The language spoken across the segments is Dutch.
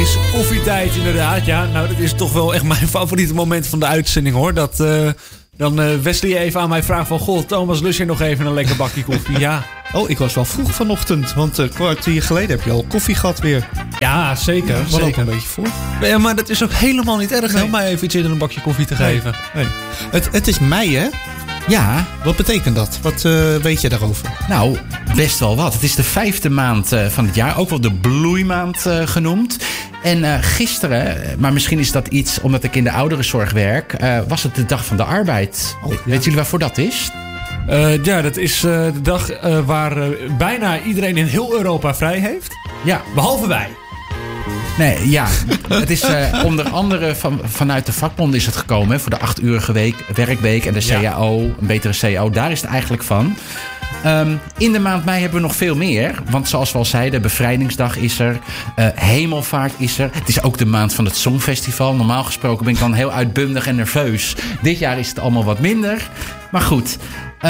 is koffietijd inderdaad. Ja, nou, dat is toch wel echt mijn favoriete moment van de uitzending, hoor. Dat dan Wesley even aan mij vraagt van... Goh, Thomas, lust je nog even een lekker bakje koffie? Ja. Oh, ik was wel vroeg vanochtend. Want een kwartier geleden heb je al koffie gehad weer. Ja, zeker. Wat ook zeker. een beetje voor. Ja, maar dat is ook helemaal niet erg, om mij even iets in een bakje koffie te geven. Nee. Het is mei, hè? Ja, Wat betekent dat? Wat weet je daarover? nou, best wel wat. Het is de 5e maand van het jaar. Ook wel de bloeimaand genoemd. En gisteren, maar misschien is dat iets omdat ik in de ouderenzorg werk... was het de Dag van de Arbeid. Oh, ja. Weet jullie waarvoor dat is? Ja, dat is de dag waar bijna iedereen in heel Europa vrij heeft. Ja, Behalve wij. nee, ja. Het is onder andere vanuit de vakbonden is het gekomen. Hè, voor de 8-urige werkweek en de CAO, een betere CAO. Daar is het eigenlijk van. In de maand mei hebben we nog veel meer. Want zoals we al zeiden, Bevrijdingsdag is er. Hemelvaart is er. Het is ook de maand van het Songfestival. Normaal gesproken ben ik dan heel uitbundig en nerveus. Dit jaar is het allemaal wat minder. Maar goed.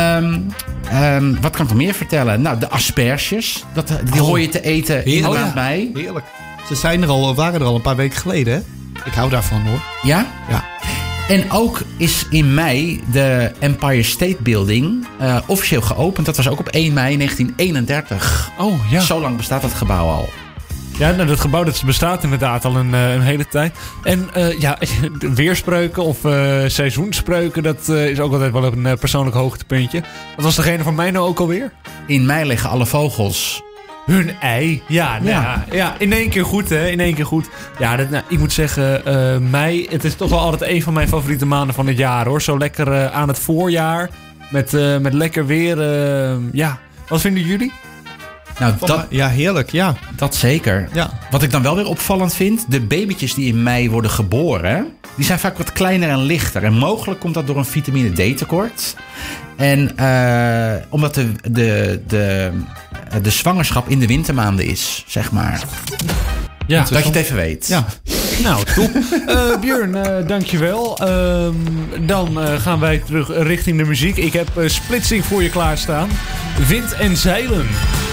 Wat kan ik nog meer vertellen? Nou, de asperges. Die hoor je te eten in de maand mei. Heerlijk. Ze waren er al een paar weken geleden, hè? Ik hou daarvan, hoor. Ja? Ja. En ook is in mei de Empire State Building officieel geopend. Dat was ook op 1 mei 1931. Oh, ja. Zo lang bestaat dat gebouw al. Ja, nou, dat gebouw dat bestaat inderdaad al een hele tijd. En weerspreuken of seizoenspreuken, dat is ook altijd wel een persoonlijk hoogtepuntje. Wat was degene van mij nou ook alweer? In mei liggen alle vogels. Hun ei. Ja, nou, ja, in één keer goed, hè. In één keer goed. Ja, ik moet zeggen, mei, het is toch wel altijd een van mijn favoriete maanden van het jaar, hoor. Zo lekker aan het voorjaar. Met lekker weer. Ja, wat vinden jullie? Nou, Ja, heerlijk, ja. dat zeker. Ja. Wat ik dan wel weer opvallend vind, de babytjes die in mei worden geboren, die zijn vaak wat kleiner en lichter. En mogelijk komt dat door een vitamine D tekort. En omdat de zwangerschap in de wintermaanden is, zeg maar. Ja, Dat je het even weet. Ja. nou, top. Björn, dankjewel. Dan gaan wij terug richting de muziek. Ik heb splitsing voor je klaarstaan. Wind en zeilen.